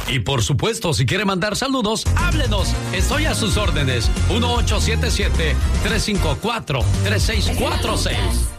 Y por supuesto, si quiere mandar saludos, háblenos. Estoy a sus órdenes. 1877-354-3646.